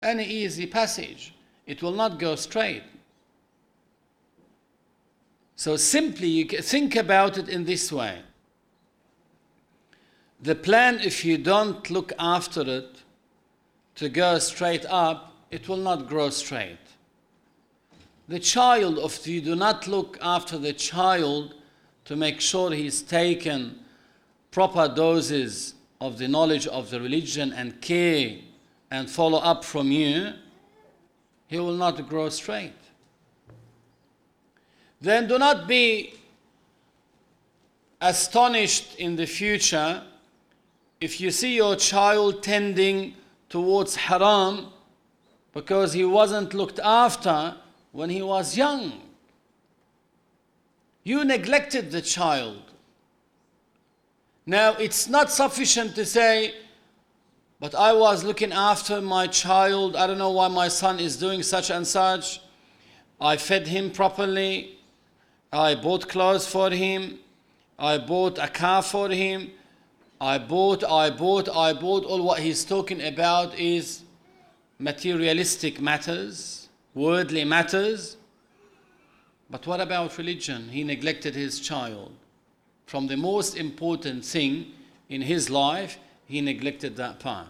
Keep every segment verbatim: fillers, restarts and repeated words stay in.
any easy passage. It will not go straight. So simply you think about it in this way. The plan, if you don't look after it to go straight up, it will not grow straight. The child, if you do not look after the child to make sure he's taken proper doses of the knowledge of the religion and care and follow up from you, he will not grow straight. Then do not be astonished in the future if you see your child tending towards haram because he wasn't looked after when he was young. You neglected the child. Now, it's not sufficient to say, but I was looking after my child, I don't know why my son is doing such and such. I fed him properly. I bought clothes for him. I bought a car for him. I bought, I bought, I bought. All what he's talking about is materialistic matters, worldly matters. But what about religion? He neglected his child. From the most important thing in his life, he neglected that part.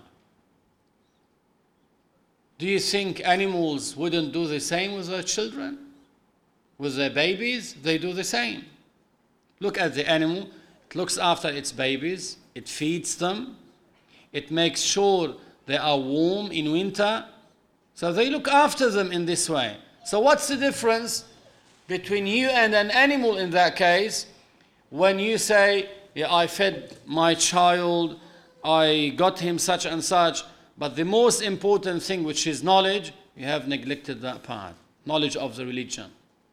Do you think animals wouldn't do the same with their children? With their babies, they do the same. Look at the animal. It looks after its babies. It feeds them. It makes sure they are warm in winter. So they look after them in this way. So what's the difference between you and an animal in that case? When you say, yeah, I fed my child, I got him such and such, but the most important thing, which is knowledge, you have neglected that part, knowledge of the religion.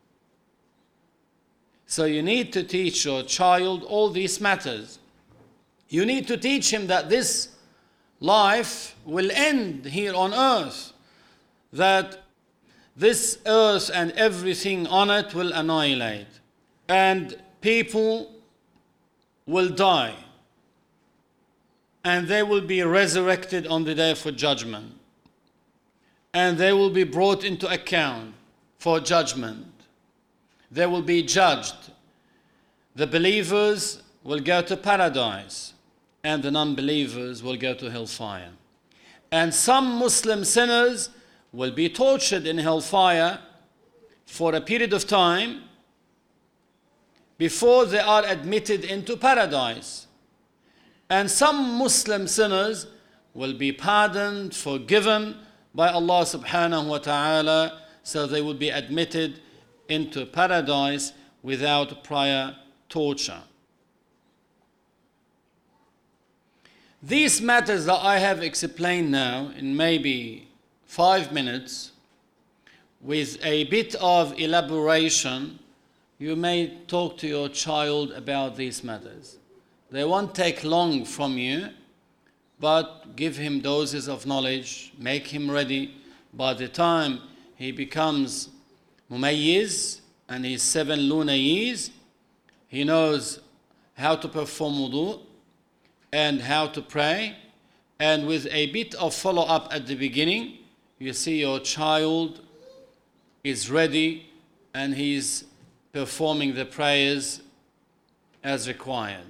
So you need to teach your child all these matters. You need to teach him that this life will end here on earth, that this earth and everything on it will annihilate, and people will die, and they will be resurrected on the day for judgment, and they will be brought into account for judgment. They will be judged. The believers will go to paradise, and the non-believers will go to hellfire. And some Muslim sinners will be tortured in hellfire for a period of time before they are admitted into paradise. And some Muslim sinners will be pardoned, forgiven by Allah subhanahu wa ta'ala, so they will be admitted into paradise without prior torture. These matters that I have explained now in maybe five minutes with a bit of elaboration, you may talk to your child about these matters. They won't take long from you, but give him doses of knowledge, make him ready. By the time he becomes mumayyiz and he's seven lunar years, he knows how to perform wudu and how to pray. And with a bit of follow-up at the beginning, you see your child is ready and he's performing the prayers as required.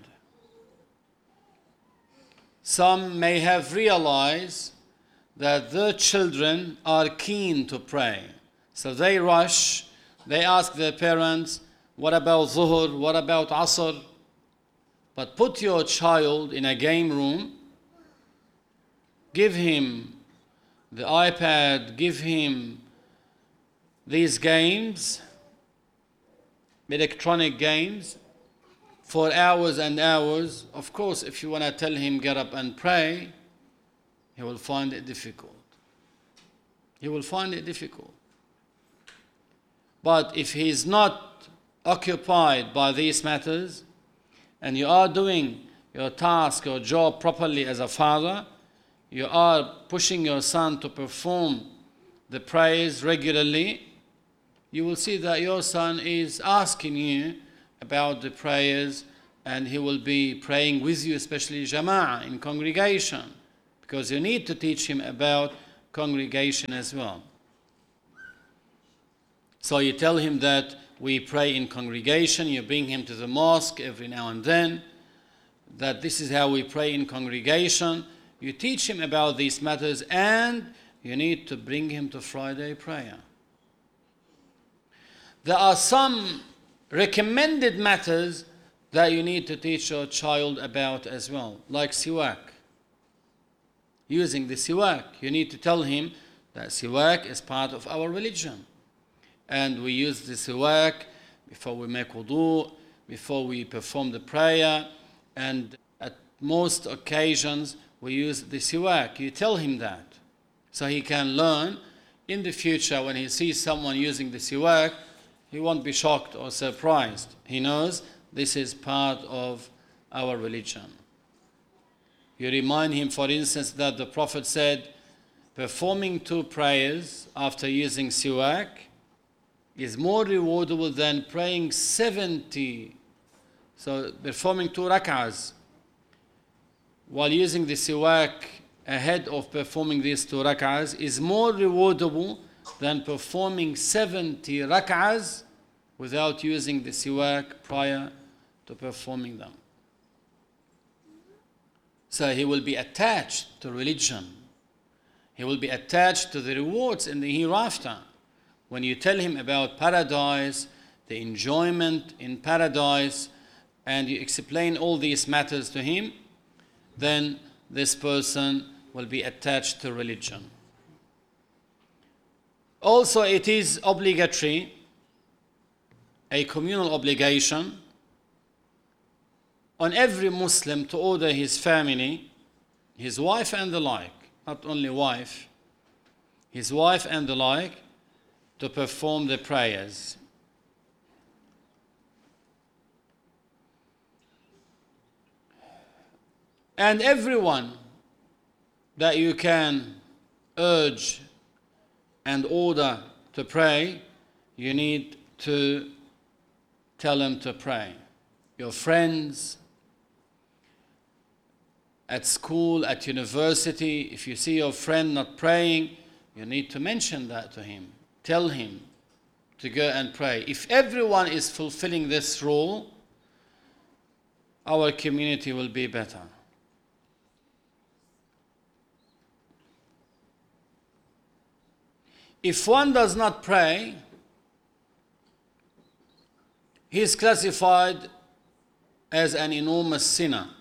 Some may have realized that their children are keen to pray. So they rush, they ask their parents, what about Zuhr, what about Asr? But put your child in a game room, give him the iPad, give him these games, electronic games, for hours and hours. Of course, if you want to tell him get up and pray, he will find it difficult. He will find it difficult. But if he is not occupied by these matters, and you are doing your task, your job properly as a father, you are pushing your son to perform the prayers regularly, you will see that your son is asking you about the prayers, and he will be praying with you, especially jama'ah, in congregation, because you need to teach him about congregation as well. So you tell him that we pray in congregation, you bring him to the mosque every now and then, that this is how we pray in congregation. You teach him about these matters, and you need to bring him to Friday prayer. There are some recommended matters that you need to teach your child about as well, like siwak. Using the siwak, you need to tell him that siwak is part of our religion. And we use the siwak before we make wudu, before we perform the prayer, and at most occasions we use the siwak. You tell him that, so he can learn in the future when he sees someone using the siwak, he won't be shocked or surprised. He knows this is part of our religion. You remind him, for instance, that the Prophet said, performing two prayers after using siwak is more rewardable than praying seventy. So performing two rak'ahs while using the siwak ahead of performing these two rak'ahs is more rewardable than performing seventy rak'ahs without using the siwak prior to performing them. So he will be attached to religion. He will be attached to the rewards in the hereafter. When you tell him about paradise, the enjoyment in paradise, and you explain all these matters to him, then this person will be attached to religion. Also, it is obligatory, a communal obligation, on every Muslim to order his family, his wife and the like, not only wife, his wife and the like, to perform the prayers. And everyone that you can urge and order to pray, you need to tell them to pray. Your friends, at school, at university, if you see your friend not praying, you need to mention that to him. Tell him to go and pray. If everyone is fulfilling this rule, our community will be better. If one does not pray, he is classified as an enormous sinner.